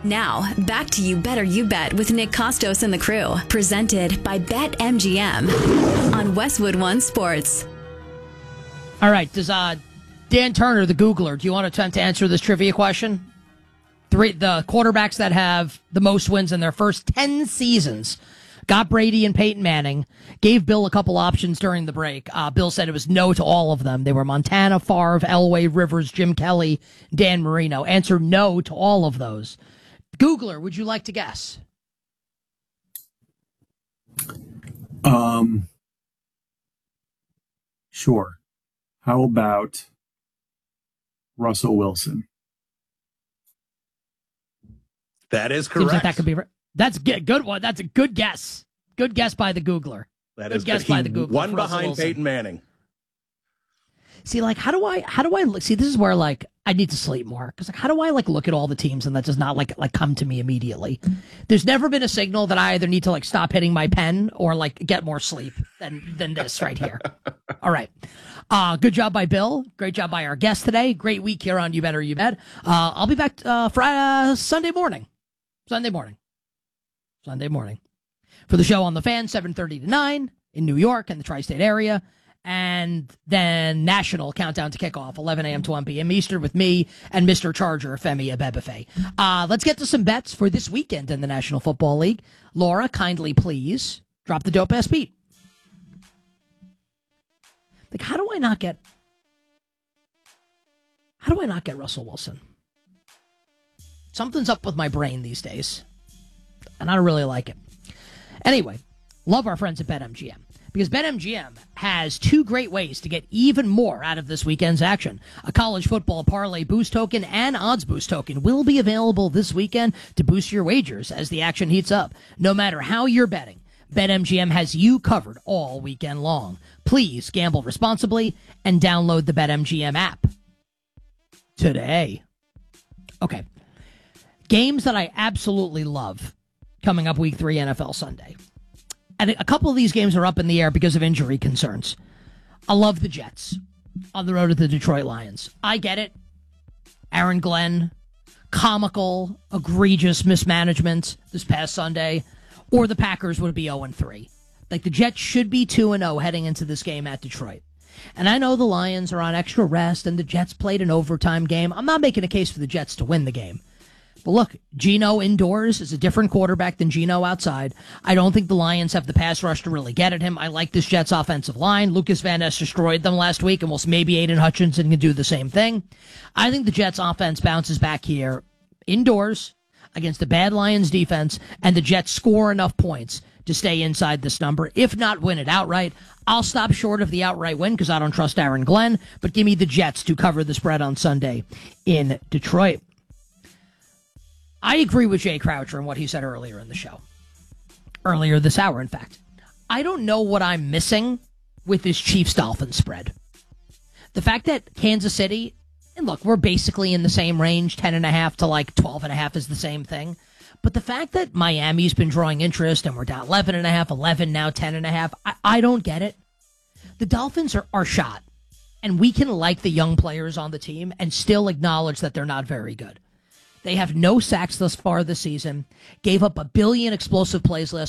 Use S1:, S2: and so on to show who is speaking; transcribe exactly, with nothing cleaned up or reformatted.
S1: Now, back to You Better You Bet with Nick Costos and the crew. Presented by BetMGM on Westwood One Sports.
S2: All right, does uh, Dan Turner, the Googler, do you want to attempt to answer this trivia question? Three, the quarterbacks that have the most wins in their first ten seasons got Brady and Peyton Manning, gave Bill a couple options during the break. Uh, Bill said it was no to all of them. They were Montana, Favre, Elway, Rivers, Jim Kelly, Dan Marino. Answer no to all of those. Googler, would you like to guess?
S3: Um, sure. How about Russell Wilson?
S4: That is correct.
S2: Seems like that could be. That's good. Good one. That's a good guess. Good guess by the Googler.
S4: That
S2: good
S4: is
S2: guess
S4: good.
S2: by
S4: He
S2: the Googler.
S4: One behind Peyton Manning.
S2: See, like, how do I, how do I look? See, this is where, like, I need to sleep more. Because, like, how do I, like, look at all the teams and that does not, like, like come to me immediately? There's never been a signal that I either need to, like, stop hitting my pen or, like, get more sleep than, than this right here. All right. Uh, good job by Bill. Great job by our guest today. Great week here on You Better You Bet. Uh, I'll be back uh, Friday, uh, Sunday morning. Sunday morning. Sunday morning. For the show on The Fan, seven thirty to nine in New York and the tri-state area. And then national countdown to kickoff, eleven a.m. to one p.m. Eastern with me and Mister Charger, Femi Abebefe. Uh, let's get to some bets for this weekend in the National Football League. Laura, kindly please drop the dope-ass beat. Like, how do I not get... How do I not get Russell Wilson? Something's up with my brain these days, and I don't really like it. Anyway, love our friends at BetMGM. Because BetMGM has two great ways to get even more out of this weekend's action. A college football parlay boost token and odds boost token will be available this weekend to boost your wagers as the action heats up. No matter how you're betting, BetMGM has you covered all weekend long. Please gamble responsibly and download the BetMGM app today. Okay. Games that I absolutely love coming up week three N F L Sunday. And a couple of these games are up in the air because of injury concerns. I love the Jets on the road to the Detroit Lions. I get it. Aaron Glenn, comical, egregious mismanagement this past Sunday. Or the Packers would be oh and three. Like, the Jets should be two and oh heading into this game at Detroit. And I know the Lions are on extra rest and the Jets played an overtime game. I'm not making a case for the Jets to win the game. But look, Geno indoors is a different quarterback than Geno outside. I don't think the Lions have the pass rush to really get at him. I like this Jets offensive line. Lucas Van Ness destroyed them last week, and we'll maybe Aiden Hutchinson can do the same thing. I think the Jets offense bounces back here indoors against the bad Lions defense, and the Jets score enough points to stay inside this number, if not win it outright. I'll stop short of the outright win because I don't trust Aaron Glenn, but give me the Jets to cover the spread on Sunday in Detroit. I agree with Jay Croucher and what he said earlier in the show. Earlier this hour, in fact. I don't know what I'm missing with this Chiefs-Dolphins spread. The fact that Kansas City, and look, we're basically in the same range, ten and a half to like twelve and a half is the same thing. But the fact that Miami's been drawing interest and we're down eleven and a half, eleven now, ten and a half, I, I don't get it. The Dolphins are, are shot. And we can like the young players on the team and still acknowledge that they're not very good. They have no sacks thus far this season, gave up a billion explosive plays last